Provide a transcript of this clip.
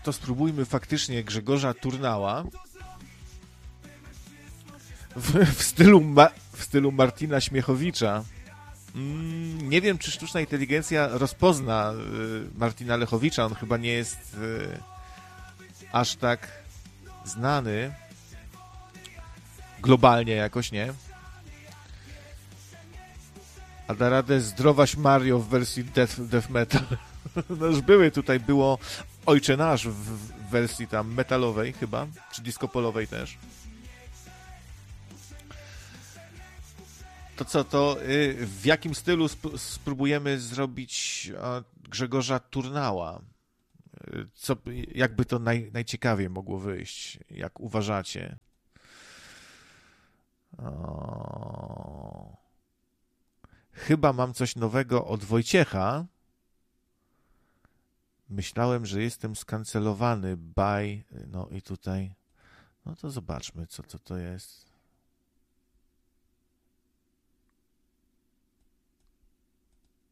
to spróbujmy faktycznie Grzegorza Turnała w stylu Martina Śmiechowicza. Nie wiem, czy sztuczna inteligencja rozpozna Martina Lechowicza. On chyba nie jest aż tak znany globalnie jakoś, nie? A da radę Zdrowaś Mario w wersji death metal. No już było Ojcze Nasz w wersji tam metalowej chyba, czy disco-polowej też. To co, w jakim stylu spróbujemy zrobić Grzegorza Turnała? Jakby to najciekawiej mogło wyjść, jak uważacie? Chyba mam coś nowego od Wojciecha. Myślałem, że jestem skancelowany by... No i tutaj... No to zobaczmy, co to jest.